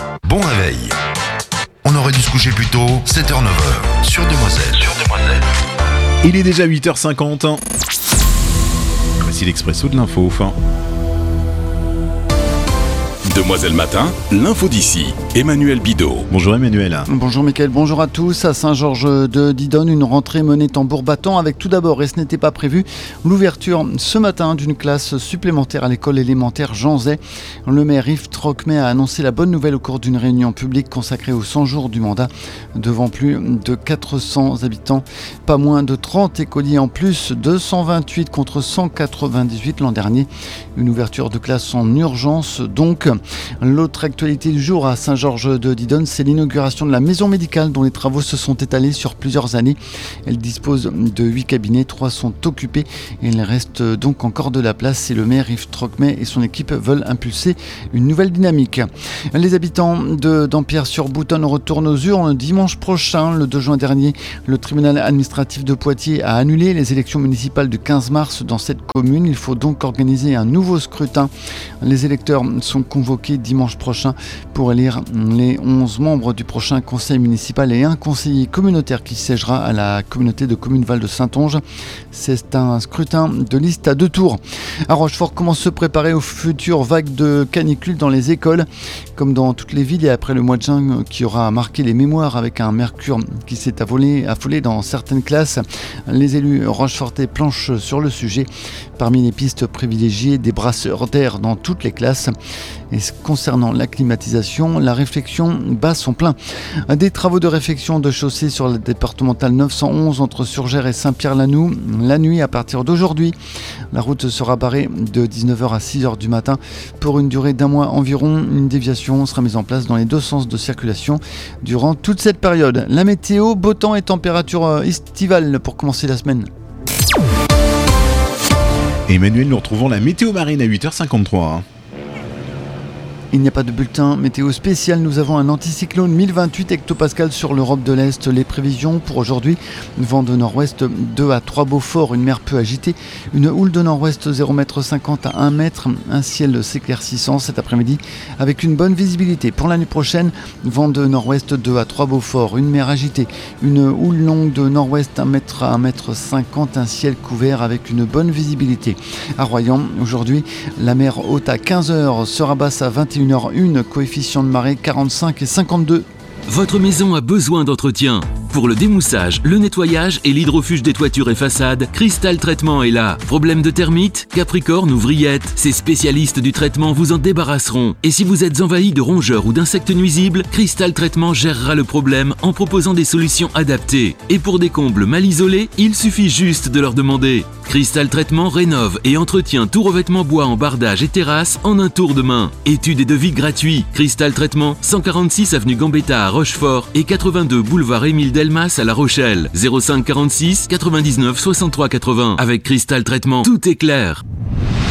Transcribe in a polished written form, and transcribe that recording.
Bon réveil. On aurait dû se coucher plus tôt, 7h-9h, sur Demoiselle. Il est déjà 8h50. Voici l'expresso de l'info. Demoiselle Matin, l'info d'ici. Emmanuel Bidot. Bonjour Emmanuel. Bonjour Mickaël, bonjour à tous. À Saint-Georges de Didonne, une rentrée menée tambour battant avec tout d'abord, et ce n'était pas prévu, l'ouverture ce matin d'une classe supplémentaire à l'école élémentaire Jean Zay. Le maire Yves Trocmé a annoncé la bonne nouvelle au cours d'une réunion publique consacrée aux 100 jours du mandat devant plus de 400 habitants. Pas moins de 30 écoliers en plus, 228 contre 198 l'an dernier. Une ouverture de classe en urgence donc. L'autre actualité du jour à Saint-Georges de Didonne, c'est l'inauguration de la maison médicale dont les travaux se sont étalés sur plusieurs années. Elle dispose de 8 cabinets, 3 sont occupés et il reste donc encore de la place et le maire Yves Trocmé et son équipe veulent impulser une nouvelle dynamique. Les habitants d'Dampierre-sur-Boutonne retournent aux urnes dimanche prochain. Le 2 juin dernier, le tribunal administratif de Poitiers a annulé les élections municipales du 15 mars dans cette commune. Il faut donc organiser un nouveau scrutin. Les électeurs sont convoqués dimanche prochain pour élire les 11 membres du prochain conseil municipal et un conseiller communautaire qui siégera à la communauté de communes Val de Saintonge. C'est un scrutin de liste à 2 tours. À Rochefort, comment se préparer aux futures vagues de canicule dans les écoles? Comme dans toutes les villes et après le mois de juin qui aura marqué les mémoires avec un mercure qui s'est affolé dans certaines classes, les élus rochefortais planchent sur le sujet. Parmi les pistes privilégiées, des brasseurs d'air dans toutes les classes. Et concernant la climatisation, la réflexion bat son plein. Des travaux de réfection de chaussée sur la départementale 911 entre Surgères et Saint-Pierre-Lanou. La nuit à partir d'aujourd'hui, la route sera barrée de 19h à 6h du matin pour une durée d'un mois environ. Une déviation sera mise en place dans les 2 sens de circulation durant toute cette période. La météo, beau temps et température estivale pour commencer la semaine. Emmanuel, nous retrouvons la météo marine à 8h53. Il n'y a pas de bulletin météo spécial. Nous avons un anticyclone 1028 hectopascales sur l'Europe de l'Est. Les prévisions pour aujourd'hui, vent de nord-ouest 2 à 3 Beaufort, une mer peu agitée, une houle de nord-ouest 0,50 m à 1 m, un ciel s'éclaircissant cet après-midi avec une bonne visibilité. Pour l'année prochaine, vent de nord-ouest 2 à 3 Beaufort, une mer agitée, une houle longue de nord-ouest 1 m à 1,50 m, un ciel couvert avec une bonne visibilité. À Royan, aujourd'hui, la mer haute à 15h sera basse à 21h01, coefficient de marée 45 et 52. Votre maison a besoin d'entretien. Pour le démoussage, le nettoyage et l'hydrofuge des toitures et façades, Cristal Traitement est là. Problème de termites, capricorne ou vrillettes, ces spécialistes du traitement vous en débarrasseront. Et si vous êtes envahi de rongeurs ou d'insectes nuisibles, Cristal Traitement gérera le problème en proposant des solutions adaptées. Et pour des combles mal isolés, il suffit juste de leur demander. Cristal Traitement rénove et entretient tout revêtement bois en bardage et terrasse en un tour de main. Études et devis gratuits. Cristal Traitement, 146 avenue Gambetta à Rochefort et 82 boulevard Émile Delmas à La Rochelle. 05 46 99 63 80. Avec Cristal Traitement, tout est clair.